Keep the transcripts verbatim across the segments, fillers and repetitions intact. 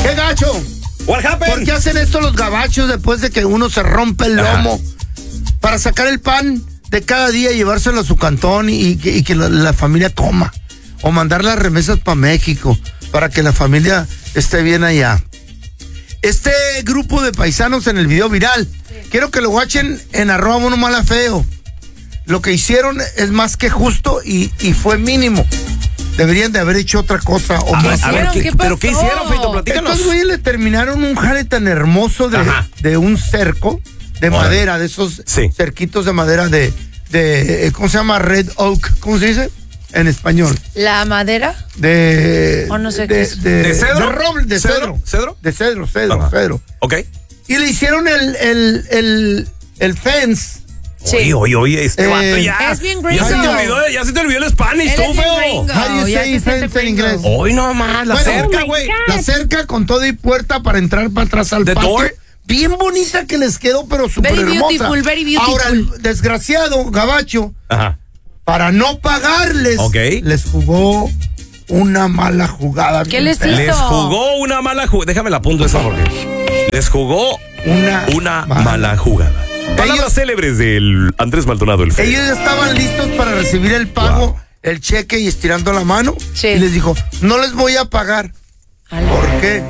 ¡Qué gacho! What happened? ¿Por qué hacen esto los gabachos después de que uno se rompe el lomo? Ajá. Para sacar el pan de cada día y llevárselo a su cantón y, y, que, y que la, la familia coma. O mandar las remesas para México para que la familia esté bien allá. Este grupo de paisanos en el video viral, sí. Quiero que lo watchen en arroba uno mala feo. Lo que hicieron es más que justo y, y fue mínimo. Deberían de haber hecho otra cosa o más. A ver, ¿qué, ¿qué ¿pero qué hicieron, Feito? Platícanos. Estos güeyes le terminaron un jale tan hermoso de, de un cerco de Bueno. madera, de esos sí. cerquitos de madera de, de, ¿cómo se llama? Red oak, ¿cómo se dice? En español. ¿La madera? De... O no sé de, qué es. De, ¿De cedro? De roble, de ¿Cedro? cedro. De cedro, cedro, Ajá. cedro. Ok. Y le hicieron el, el, el, el fence. Sí. Oye, oye, oye, este eh, vato ya. Es bien gringo. Ya se te olvidó, ya se te olvidó el Spanish, tú, feo. How do you say fence en inglés? Hoy no más, la bueno, cerca, güey. Oh la cerca con todo y puerta para entrar para atrás al The patio. door. Bien bonita que les quedó, pero súper hermosa. Beautiful, very beautiful. Ahora, el desgraciado gabacho, Ajá. para no pagarles, okay. les jugó una mala jugada. ¿Qué les hizo? Les jugó una mala jugada. Déjame la apunto esa porque les jugó una, una mala. mala jugada. Palabras ellos, célebres del Andrés Maldonado, el feo. Ellos estaban listos para recibir el pago, wow. el cheque y estirando la mano. Sí. Y les dijo, no les voy a pagar. Ala. ¿Por qué?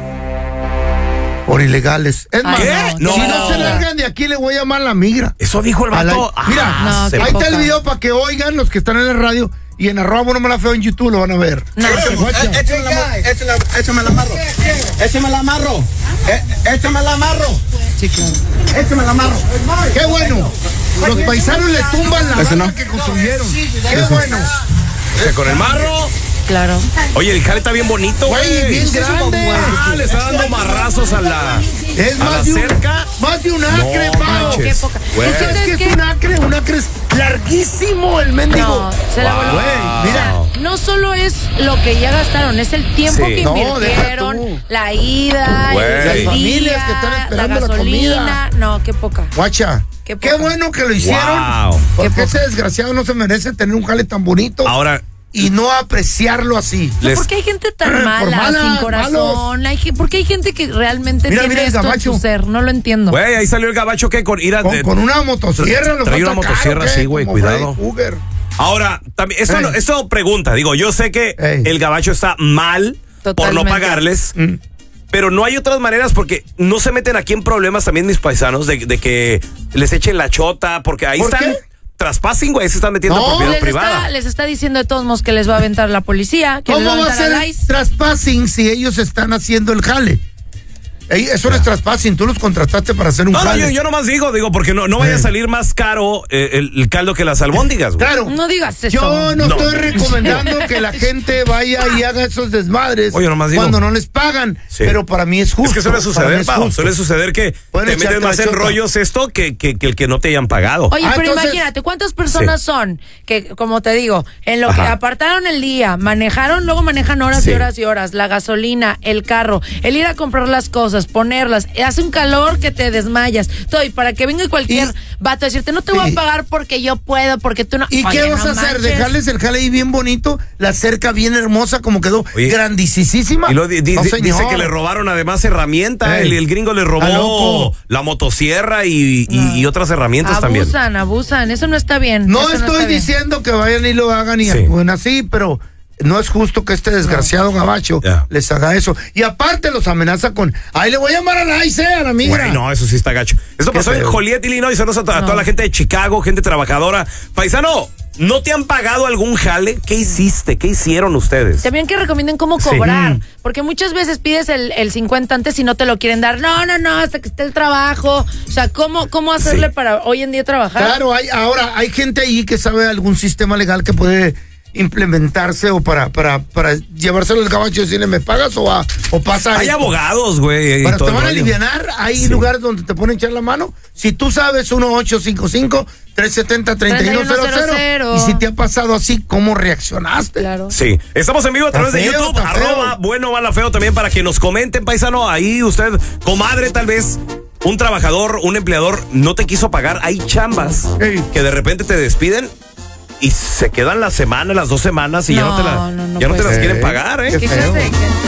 Por ilegales. Es más, ¿Qué? No. si no se largan de aquí, le voy a llamar a la migra. Eso dijo el vato. La, mira, no, ahí poca. está el video para que oigan los que están en la radio. Y en arroba no me la feo en YouTube lo van a ver. No, échame la amarro. Échame la amarro. Échame la amarro. Sí, claro. Échame la amarro. Qué bueno. Los paisanos le tumban la barra no? que construyeron. Qué bueno. O sea, con el marro. Claro. Oye, el jale está bien bonito, güey. Bien grande. Ah, le está dando marrazos a la, es a más la de un, cerca. Más de un acre, no, Pau. Qué poca. Es que, es que es un acre, un acre es larguísimo el mendigo. No, se la voló. Wow. Mira. O sea, no solo es lo que ya gastaron, es el tiempo sí. que invirtieron, no, la ida, Wey. el Las día, familias que están esperando la gasolina. La no, qué poca. Guacha. Qué, qué bueno que lo hicieron. Wow. Porque ese desgraciado no se merece tener un jale tan bonito. Ahora. Y no apreciarlo así. No, porque hay gente tan mala, malas, sin corazón. Hay, porque hay gente que realmente mira, tiene mira esto en su ser. No lo entiendo. Güey, ahí salió el gabacho que con ir a... Con, con una motosierra. Trae una motosierra, sí, güey, cuidado. Ahora, también, esto, no, esto pregunta, digo, yo sé que Ey. el gabacho está mal Totalmente. por no pagarles, mm. pero no hay otras maneras porque no se meten aquí en problemas también mis paisanos de, de que les echen la chota, porque ahí ¿Por están... Qué? Traspassing, güey, se están metiendo no, en propiedad les privada. Está, les está diciendo de todos modos que les va a aventar la policía. Que ¿Cómo les va a, va a ser trespassing si ellos están haciendo el jale? Eso no es trespassing, tú los contrataste para hacer un no, jale. No, yo, yo nomás digo, digo, porque no, no vaya a salir más caro eh, el, el caldo que las albóndigas, güey. Claro. No digas eso. Yo no, no estoy recomendando que la gente vaya y haga esos desmadres Oye, nomás digo. cuando no les pagan, sí. pero para mí es justo. Es que suele suceder, Pau, suele suceder que Pueden te metes más en rollos esto que, que, que el que no te hayan pagado. Oye, ah, pero entonces, imagínate, ¿cuántas personas sí. son que, como te digo, en lo Ajá. que apartaron el día, manejaron, luego manejan horas sí. y horas y horas, la gasolina, el carro, el ir a comprar las cosas, ponerlas, hace un calor que te desmayas, todo, y para que venga cualquier y, vato a decirte, no te voy sí. a pagar porque yo puedo, porque tú no... ¿Y Oye, qué vas no a hacer? Manches. ¿Dejarles el jale ahí bien bonito? La cerca bien hermosa, como quedó, Oye, grandisísima. Y lo, di, di, no, dice que le robaron además herramienta, el, el gringo le robó la motosierra y, y, no. y otras herramientas abusan, también. Abusan, abusan, eso no está bien. No eso estoy no diciendo bien. que vayan y lo hagan y sí. actúen así, pero... No es justo que este desgraciado no. gabacho yeah. les haga eso. Y aparte los amenaza con, ahí le voy a llamar a la I C, a la migra. Güey, no, eso sí está gacho. Esto pasó feo. en Joliet, Illinois. Saludos a, a no. toda la gente de Chicago, gente trabajadora. Paisano, ¿no te han pagado algún jale? ¿Qué hiciste? ¿Qué hicieron ustedes? También que recomienden cómo cobrar. Sí. Porque muchas veces pides el, el cincuenta antes y no te lo quieren dar. No, no, no, hasta que esté el trabajo. O sea, ¿cómo, cómo hacerle sí. para hoy en día trabajar? Claro, hay, ahora hay gente ahí que sabe algún sistema legal que puede... implementarse o para para para llevárselo al gabacho y decirle, ¿me pagas o, a, o pasa Hay esto? abogados, güey. Para te van a alivianar, hay sí. lugares donde te ponen echar la mano. Si tú sabes, uno ocho cinco cinco, tres siete cero, tres uno cero cero. Y si te ha pasado así, ¿cómo reaccionaste? Claro. Sí. Estamos en vivo a través feo, de YouTube, arroba bueno mala feo también para que nos comenten, paisano. Ahí usted, comadre, tal vez un trabajador, un empleador no te quiso pagar. Hay chambas hey. que de repente te despiden y se quedan la semana, las dos semanas y no, ya no te, la, no, no ya no te las quieren pagar, ¿eh? ¿Qué